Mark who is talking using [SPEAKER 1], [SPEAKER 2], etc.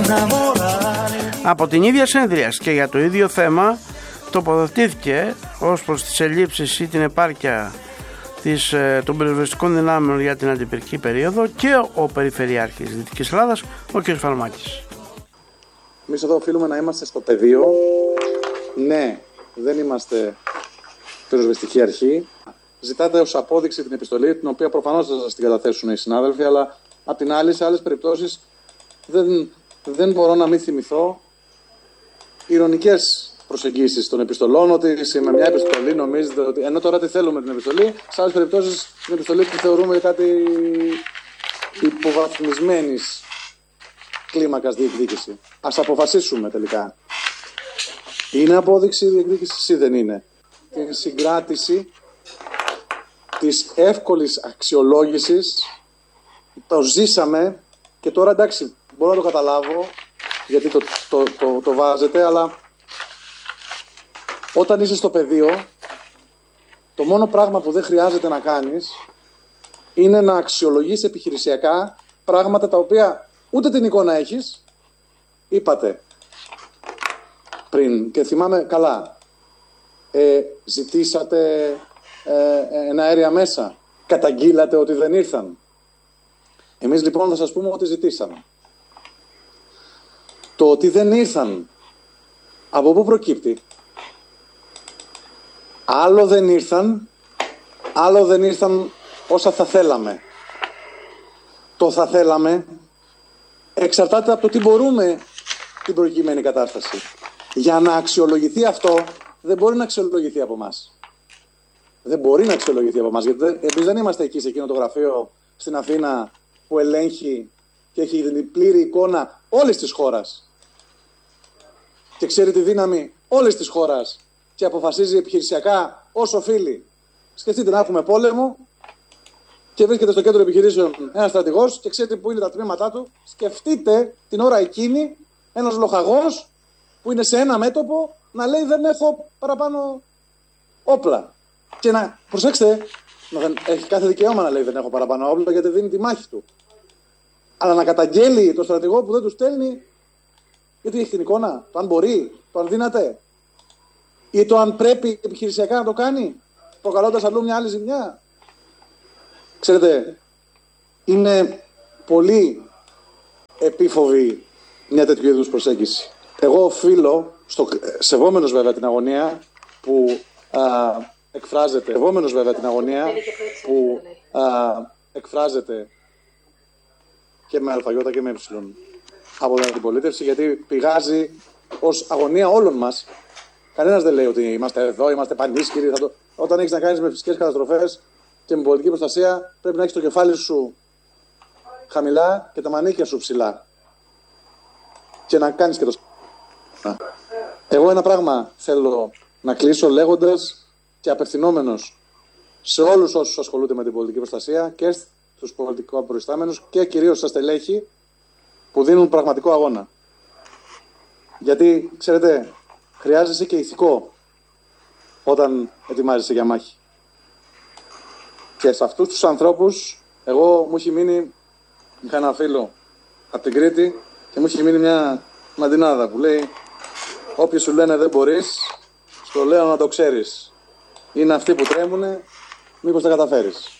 [SPEAKER 1] Από την ίδια συνεδρίαση και για το ίδιο θέμα τοποθετήθηκε ως προς τις ελλείψεις ή την επάρκεια των πυροσβεστικών δυνάμεων για την αντιπυρική περίοδο και ο Περιφερειάρχης Δυτικής Ελλάδας, ο κ. Φαλμάκης.
[SPEAKER 2] Εμείς εδώ οφείλουμε να είμαστε στο πεδίο. Ναι, δεν είμαστε πυροσβεστική αρχή. Ζητάτε ως απόδειξη την επιστολή, την οποία προφανώς θα σας την καταθέσουν οι συνάδελφοι, αλλά απ' την άλλη, σε άλλες περιπτώσεις, δεν μπορώ να μην θυμηθώ ειρωνικές προσεγγίσεις των επιστολών, ότι με μια επιστολή νομίζετε ότι. Ενώ τώρα τι θέλουμε την επιστολή, σε άλλες περιπτώσεις την επιστολή που θεωρούμε κάτι υποβαθμισμένης κλίμακας διεκδίκηση. Ας αποφασίσουμε τελικά. Είναι απόδειξη διεκδίκησης ή δεν είναι? Την συγκράτηση της εύκολης αξιολόγησης το ζήσαμε και τώρα εντάξει, μπορώ να το καταλάβω γιατί το βάζετε, αλλά όταν είσαι στο πεδίο, το μόνο πράγμα που δεν χρειάζεται να κάνεις είναι να αξιολογείς επιχειρησιακά πράγματα τα οποία ούτε την εικόνα έχεις. Είπατε πριν και θυμάμαι καλά, ζητήσατε εναέρια μέσα, καταγγείλατε ότι δεν ήρθαν. Εμείς λοιπόν θα σας πούμε ότι ζητήσαμε. Το ότι δεν ήρθαν, από πού προκύπτει? Άλλο δεν ήρθαν όσα θα θέλαμε. Το θα θέλαμε εξαρτάται από το τι μπορούμε την προκειμένη κατάσταση. Για να αξιολογηθεί αυτό, δεν μπορεί να αξιολογηθεί από εμάς. Δεν μπορεί να αξιολογηθεί από εμάς, γιατί εμείς δεν είμαστε εκεί σε εκείνο το γραφείο στην Αθήνα που ελέγχει και έχει την πλήρη εικόνα όλης της χώρας και ξέρει τη δύναμη όλης της χώρας και αποφασίζει επιχειρησιακά όσο οφείλει. Σκεφτείτε να έχουμε πόλεμο και βρίσκεται στο κέντρο επιχειρήσεων ένας στρατηγός και ξέρετε που είναι τα τμήματά του. Σκεφτείτε την ώρα εκείνη ένας λοχαγός που είναι σε ένα μέτωπο να λέει δεν έχω παραπάνω όπλα. Και να προσέξτε, έχει κάθε δικαίωμα να λέει δεν έχω παραπάνω όπλα γιατί δίνει τη μάχη του. Αλλά να καταγγέλει τον στρατηγό που δεν του στέλνει, γιατί έχει την εικόνα, το αν μπορεί, το αν δύναται, ή το αν πρέπει επιχειρησιακά να το κάνει, προκαλώντας αλλού μια άλλη ζημιά. Ξέρετε, είναι πολύ επίφοβη μια τέτοιου είδους προσέγγιση. Εγώ οφείλω, σεβόμενος βέβαια την αγωνία που εκφράζεται, εκφράζεται και με αλφαγιώτα και με ύψιλον από την αντιπολίτευση, γιατί πηγάζει ως αγωνία όλων μας. Κανένας δεν λέει ότι είμαστε εδώ, είμαστε πανίσχυροι. Όταν έχεις να κάνεις με φυσικές καταστροφές και με πολιτική προστασία, πρέπει να έχεις το κεφάλι σου χαμηλά και τα μανίκια σου ψηλά. Και να κάνεις και το. Εγώ ένα πράγμα θέλω να κλείσω λέγοντας και απευθυνόμενος σε όλους όσους ασχολούνται με την πολιτική προστασία και στους πολιτικούς προϊστάμενους και κυρίως στα στελέχη που δίνουν πραγματικό αγώνα. Γιατί, ξέρετε, χρειάζεσαι και ηθικό όταν ετοιμάζεσαι για μάχη. Και σε αυτούς τους ανθρώπους, εγώ μου έχει μείνει, είχα ένα φίλο από την Κρήτη και μου έχει μείνει μια μαντινάδα που λέει όποιοι σου λένε δεν μπορείς, στο λέω να το ξέρεις. Είναι αυτοί που τρέμουνε, μήπως τα καταφέρεις.